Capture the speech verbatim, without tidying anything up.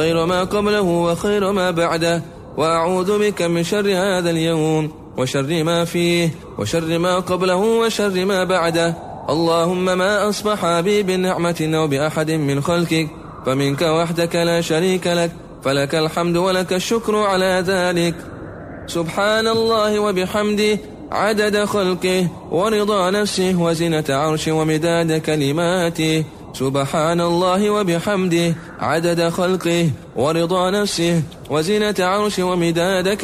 خير ما قبله وخير ما بعده، وأعوذ بك من شر هذا اليوم وشر ما فيه وشر ما قبله وشر ما بعده. اللهم ما أصبح بي بنعمة أو بأحد من خلقك فمنك وحدك لا شريك لك، فلك الحمد ولك الشكر على ذلك. سبحان الله وبحمده عدد خلقه ورضا نفسه وزنة عرشه ومداد كلماته. سبحان الله وبحمده عدد خلقه ورضا نفسه وزنة عرشه ومداد